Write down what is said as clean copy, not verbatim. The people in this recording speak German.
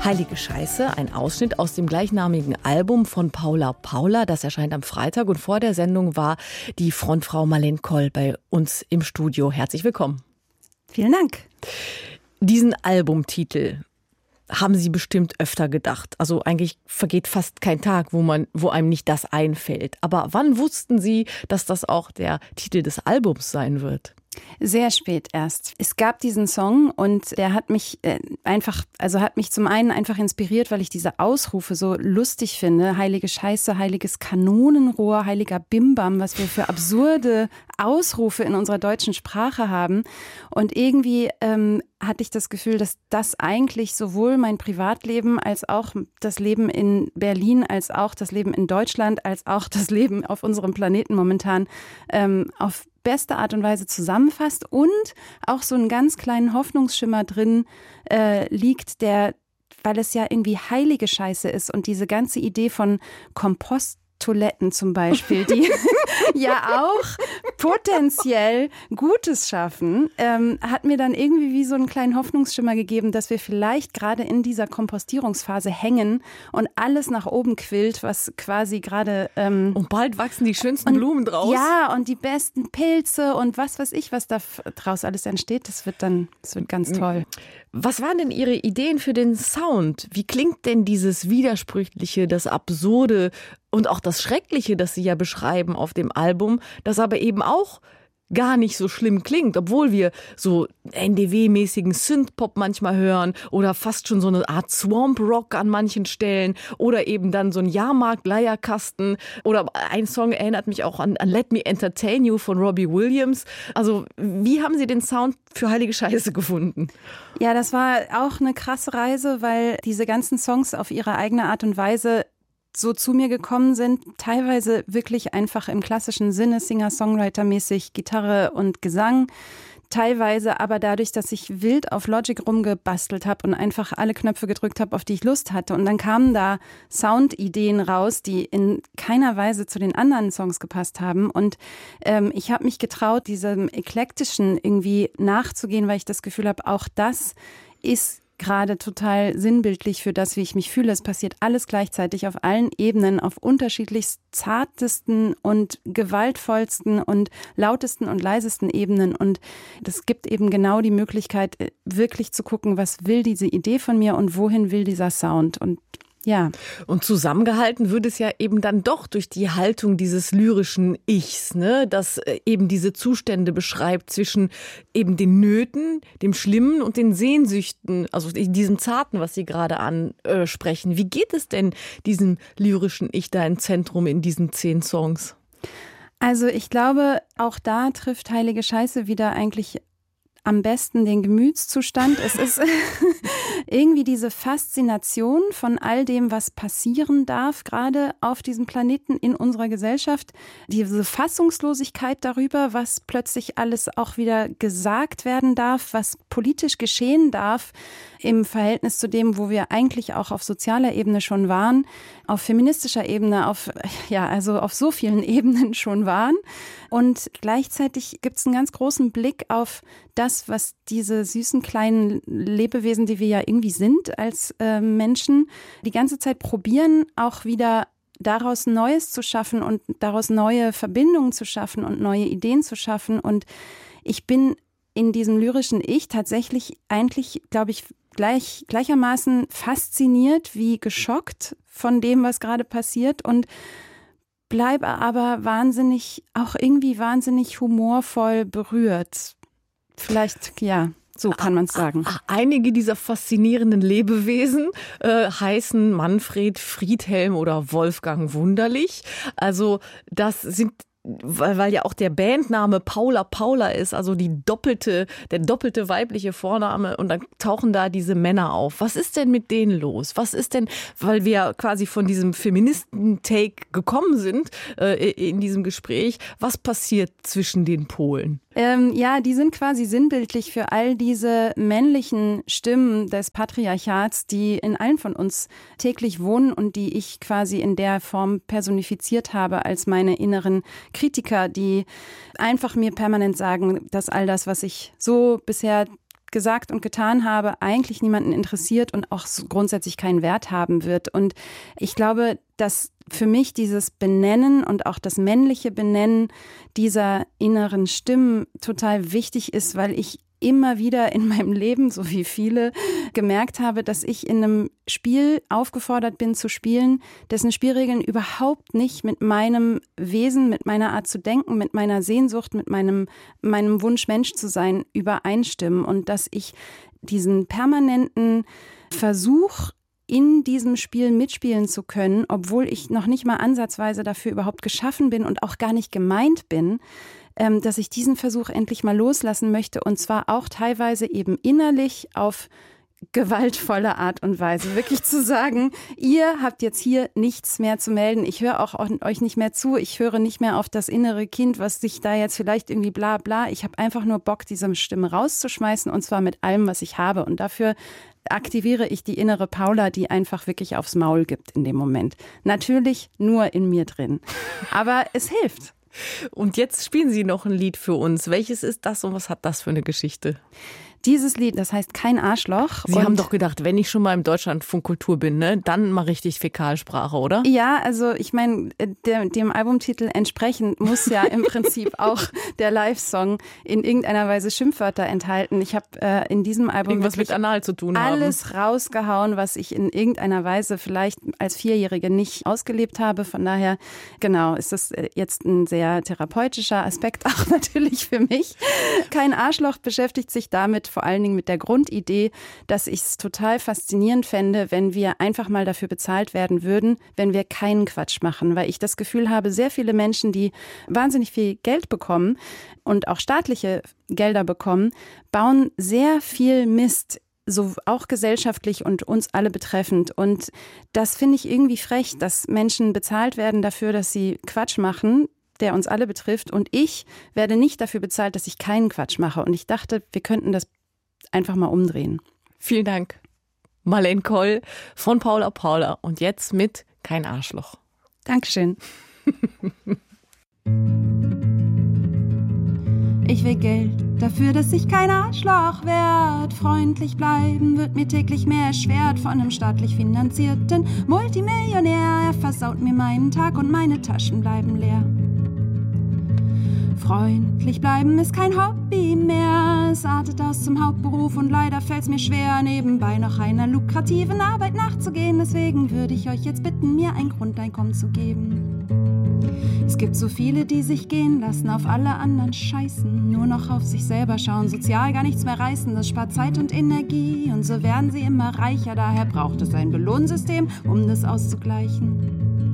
Heilige Scheiße, ein Ausschnitt aus dem gleichnamigen Album von Paula Paula. Das erscheint am Freitag und vor der Sendung war die Frontfrau Marleen Koll bei uns im Studio. Herzlich willkommen. Vielen Dank. Diesen Albumtitel haben Sie bestimmt öfter gedacht. Also eigentlich vergeht fast kein Tag, wo einem nicht das einfällt. Aber wann wussten Sie, dass das auch der Titel des Albums sein wird? Sehr spät erst. Es gab diesen Song und der hat mich hat mich zum einen einfach inspiriert, weil ich diese Ausrufe so lustig finde. Heilige Scheiße, heiliges Kanonenrohr, heiliger Bimbam, was wir für absurde Ausrufe in unserer deutschen Sprache haben. Und irgendwie hatte ich das Gefühl, dass das eigentlich sowohl mein Privatleben als auch das Leben in Berlin, als auch das Leben in Deutschland, als auch das Leben auf unserem Planeten momentan auf beste Art und Weise zusammenfasst und auch so einen ganz kleinen Hoffnungsschimmer drin liegt, weil es ja irgendwie heilige Scheiße ist und diese ganze Idee von Komposttoiletten zum Beispiel, die ja auch potenziell Gutes schaffen, hat mir dann irgendwie wie so einen kleinen Hoffnungsschimmer gegeben, dass wir vielleicht gerade in dieser Kompostierungsphase hängen und alles nach oben quillt, was quasi gerade... und bald wachsen die schönsten Blumen draus. Ja, und die besten Pilze und was weiß ich, was da draus alles entsteht, das wird ganz toll. Was waren denn Ihre Ideen für den Sound? Wie klingt denn dieses Widersprüchliche, das Absurde und auch das Schreckliche, das Sie ja beschreiben auf dem Album, das aber eben auch gar nicht so schlimm klingt, obwohl wir so NDW-mäßigen Synthpop manchmal hören oder fast schon so eine Art Swamp Rock an manchen Stellen oder eben dann so ein Jahrmarkt-Leierkasten oder ein Song erinnert mich auch an Let Me Entertain You von Robbie Williams. Also wie haben Sie den Sound für Heilige Scheiße gefunden? Ja, das war auch eine krasse Reise, weil diese ganzen Songs auf ihre eigene Art und Weise so zu mir gekommen sind, teilweise wirklich einfach im klassischen Sinne, Singer-Songwriter-mäßig, Gitarre und Gesang, teilweise aber dadurch, dass ich wild auf Logic rumgebastelt habe und einfach alle Knöpfe gedrückt habe, auf die ich Lust hatte. Und dann kamen da Soundideen raus, die in keiner Weise zu den anderen Songs gepasst haben. Und ich habe mich getraut, diesem Eklektischen irgendwie nachzugehen, weil ich das Gefühl habe, auch das ist gerade total sinnbildlich für das, wie ich mich fühle. Es passiert alles gleichzeitig auf allen Ebenen, auf unterschiedlichst zartesten und gewaltvollsten und lautesten und leisesten Ebenen. Und das gibt eben genau die Möglichkeit, wirklich zu gucken, was will diese Idee von mir und wohin will dieser Sound. Und ja. Und zusammengehalten wird es ja eben dann doch durch die Haltung dieses lyrischen Ichs, ne, das eben diese Zustände beschreibt zwischen eben den Nöten, dem Schlimmen und den Sehnsüchten, also diesem Zarten, was Sie gerade ansprechen. Wie geht es denn diesem lyrischen Ich da im Zentrum in diesen 10 Songs? Also ich glaube, auch da trifft Heilige Scheiße wieder eigentlich am besten den Gemütszustand. Es ist irgendwie diese Faszination von all dem, was passieren darf, gerade auf diesem Planeten in unserer Gesellschaft. Diese Fassungslosigkeit darüber, was plötzlich alles auch wieder gesagt werden darf, was politisch geschehen darf im Verhältnis zu dem, wo wir eigentlich auch auf sozialer Ebene schon waren, auf feministischer Ebene, auf so vielen Ebenen schon waren. Und gleichzeitig gibt es einen ganz großen Blick auf das, was diese süßen kleinen Lebewesen, die wir ja irgendwie sind als Menschen, die ganze Zeit probieren, auch wieder daraus Neues zu schaffen und daraus neue Verbindungen zu schaffen und neue Ideen zu schaffen. Und ich bin in diesem lyrischen Ich tatsächlich eigentlich, glaube ich, gleichermaßen fasziniert wie geschockt von dem, was gerade passiert und bleibe aber auch irgendwie wahnsinnig humorvoll berührt. Vielleicht, ja, so kann man es sagen. Einige dieser faszinierenden Lebewesen heißen Manfred, Friedhelm oder Wolfgang Wunderlich. Also das sind, weil ja auch der Bandname Paula Paula ist, also der doppelte weibliche Vorname, und dann tauchen da diese Männer auf. Was ist denn mit denen los? Was ist denn, weil wir quasi von diesem Feministen-Take gekommen sind in diesem Gespräch, was passiert zwischen den Polen? Die sind quasi sinnbildlich für all diese männlichen Stimmen des Patriarchats, die in allen von uns täglich wohnen und die ich quasi in der Form personifiziert habe als meine inneren Kritiker, die einfach mir permanent sagen, dass all das, was ich so bisher gesagt und getan habe, eigentlich niemanden interessiert und auch so grundsätzlich keinen Wert haben wird. Und ich glaube, dass für mich dieses Benennen und auch das männliche Benennen dieser inneren Stimmen total wichtig ist, weil ich immer wieder in meinem Leben, so wie viele, gemerkt habe, dass ich in einem Spiel aufgefordert bin zu spielen, dessen Spielregeln überhaupt nicht mit meinem Wesen, mit meiner Art zu denken, mit meiner Sehnsucht, mit meinem Wunsch, Mensch zu sein, übereinstimmen. Und dass ich diesen permanenten Versuch, in diesem Spiel mitspielen zu können, obwohl ich noch nicht mal ansatzweise dafür überhaupt geschaffen bin und auch gar nicht gemeint bin, dass ich diesen Versuch endlich mal loslassen möchte und zwar auch teilweise eben innerlich auf gewaltvolle Art und Weise. Wirklich zu sagen, ihr habt jetzt hier nichts mehr zu melden, ich höre auch euch nicht mehr zu, ich höre nicht mehr auf das innere Kind, was sich da jetzt vielleicht irgendwie bla bla, ich habe einfach nur Bock, diese Stimme rauszuschmeißen und zwar mit allem, was ich habe und dafür aktiviere ich die innere Paula, die einfach wirklich aufs Maul gibt in dem Moment. Natürlich nur in mir drin, aber es hilft. Und jetzt spielen Sie noch ein Lied für uns. Welches ist das und was hat das für eine Geschichte? Dieses Lied, das heißt Kein Arschloch. Sie haben doch gedacht, wenn ich schon mal im Deutschlandfunk Kultur bin, ne, dann mal richtig Fäkalsprache, oder? Ja, also ich meine, dem Albumtitel entsprechend muss ja im Prinzip auch der Live-Song in irgendeiner Weise Schimpfwörter enthalten. Ich habe in diesem Album irgendwas mit Anal zu tun alles rausgehauen, was ich in irgendeiner Weise vielleicht als Vierjährige nicht ausgelebt habe. Von daher, genau, ist das jetzt ein sehr therapeutischer Aspekt auch natürlich für mich. Kein Arschloch beschäftigt sich damit vor allen Dingen mit der Grundidee, dass ich es total faszinierend fände, wenn wir einfach mal dafür bezahlt werden würden, wenn wir keinen Quatsch machen. Weil ich das Gefühl habe, sehr viele Menschen, die wahnsinnig viel Geld bekommen und auch staatliche Gelder bekommen, bauen sehr viel Mist, so auch gesellschaftlich und uns alle betreffend. Und das finde ich irgendwie frech, dass Menschen bezahlt werden dafür, dass sie Quatsch machen, der uns alle betrifft. Und ich werde nicht dafür bezahlt, dass ich keinen Quatsch mache. Und ich dachte, wir könnten das einfach mal umdrehen. Vielen Dank. Marlene Koll von Paula Paula und jetzt mit Kein Arschloch. Dankeschön. Ich will Geld dafür, dass ich kein Arschloch werd. Freundlich bleiben wird mir täglich mehr erschwert von einem staatlich finanzierten Multimillionär. Er versaut mir meinen Tag und meine Taschen bleiben leer. Freundlich bleiben ist kein Hobby mehr. Es artet aus zum Hauptberuf und leider fällt's mir schwer, nebenbei noch einer lukrativen Arbeit nachzugehen. Deswegen würde ich euch jetzt bitten, mir ein Grundeinkommen zu geben. Es gibt so viele, die sich gehen lassen, auf alle anderen scheißen, nur noch auf sich selber schauen, sozial gar nichts mehr reißen, das spart Zeit und Energie und so werden sie immer reicher. Daher braucht es ein Belohnsystem, um das auszugleichen.